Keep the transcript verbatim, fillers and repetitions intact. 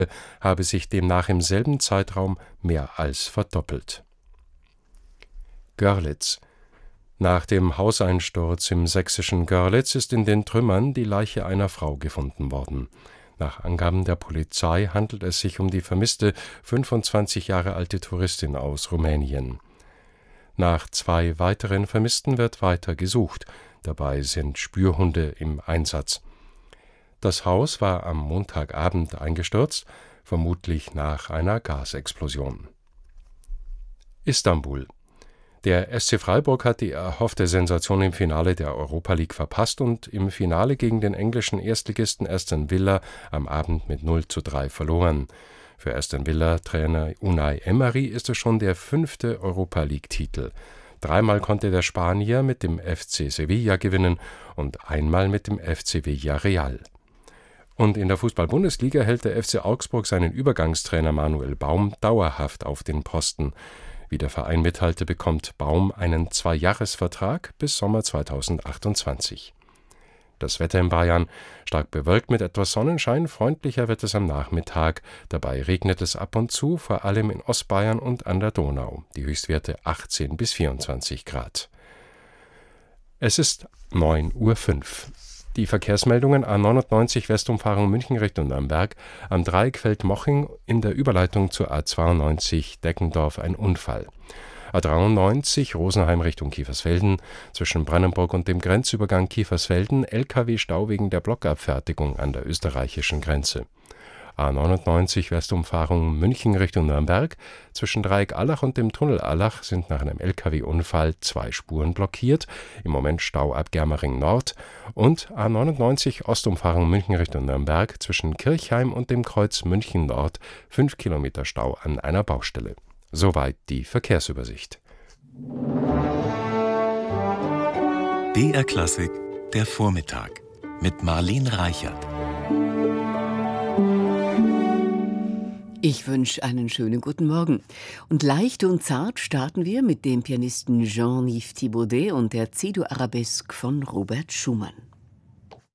habe sich demnach im selben Zeitraum mehr als verdoppelt. Görlitz. Nach dem Hauseinsturz im sächsischen Görlitz ist in den Trümmern die Leiche einer Frau gefunden worden. Nach Angaben der Polizei handelt es sich um die vermisste fünfundzwanzig Jahre alte Touristin aus Rumänien. Nach zwei weiteren Vermissten wird weiter gesucht. Dabei sind Spürhunde im Einsatz. Das Haus war am Montagabend eingestürzt, vermutlich nach einer Gasexplosion. Istanbul. Der S C Freiburg hat die erhoffte Sensation im Finale der Europa League verpasst und im Finale gegen den englischen Erstligisten Aston Villa am Abend mit null zu drei verloren. Für Aston Villa-Trainer Unai Emery ist es schon der fünfte Europa League-Titel. Dreimal konnte der Spanier mit dem F C Sevilla gewinnen und einmal mit dem F C Villarreal. Und in der Fußball-Bundesliga hält der F C Augsburg seinen Übergangstrainer Manuel Baum dauerhaft auf den Posten. Wie der Verein mitteilte, bekommt Baum einen Zweijahresvertrag bis Sommer zweitausendachtundzwanzig. Das Wetter in Bayern: stark bewölkt mit etwas Sonnenschein, freundlicher wird es am Nachmittag. Dabei regnet es ab und zu, vor allem in Ostbayern und an der Donau. Die Höchstwerte achtzehn bis vierundzwanzig Grad. Es ist neun Uhr fünf. Die Verkehrsmeldungen: A neunundneunzig Westumfahrung München Richtung Nürnberg, am Dreieck Feldmoching in der Überleitung zur A zweiundneunzig Deggendorf ein Unfall. A dreiundneunzig Rosenheim Richtung Kiefersfelden, zwischen Brandenburg und dem Grenzübergang Kiefersfelden L K W-Stau wegen der Blockabfertigung an der österreichischen Grenze. A neunundneunzig Westumfahrung München Richtung Nürnberg, zwischen Dreieck Allach und dem Tunnel Allach sind nach einem L K W-Unfall zwei Spuren blockiert, im Moment Stau ab Germering Nord, und A neunundneunzig Ostumfahrung München Richtung Nürnberg, zwischen Kirchheim und dem Kreuz München Nord fünf Kilometer Stau an einer Baustelle. Soweit die Verkehrsübersicht. B R Klassik, der Vormittag mit Marlene Reichert. Ich wünsche einen schönen guten Morgen. Und leicht und zart starten wir mit dem Pianisten Jean-Yves Thibaudet und der C-Dur Arabesque von Robert Schumann.